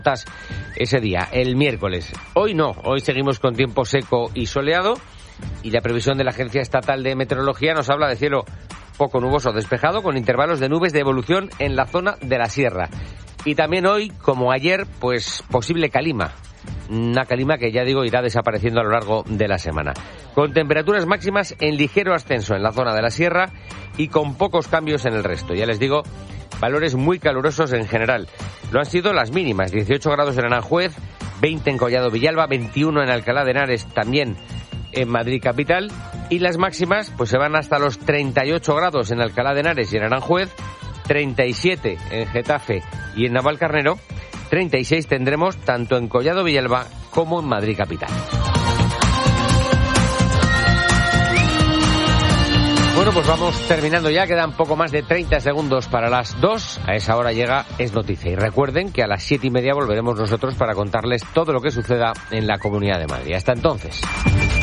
ese día, el miércoles. Hoy no, hoy seguimos con tiempo seco y soleado y la previsión de la Agencia Estatal de Meteorología nos habla de cielo poco nuboso despejado con intervalos de nubes de evolución en la zona de la sierra. Y también hoy, como ayer, pues posible calima. Una calima que ya digo irá desapareciendo a lo largo de la semana. Con temperaturas máximas en ligero ascenso en la zona de la sierra y con pocos cambios en el resto. Ya les digo, valores muy calurosos en general. Lo han sido las mínimas, 18 grados en Aranjuez, 20 en Collado Villalba, 21 en Alcalá de Henares, también en Madrid capital. Y las máximas pues se van hasta los 38 grados en Alcalá de Henares y en Aranjuez, 37 en Getafe y en Navalcarnero, 36 tendremos tanto en Collado Villalba como en Madrid capital. Bueno, pues vamos terminando ya, quedan poco más de 30 segundos para las 2. A esa hora llega Es Noticia. Y recuerden que a las 7:30 volveremos nosotros para contarles todo lo que suceda en la Comunidad de Madrid. Hasta entonces.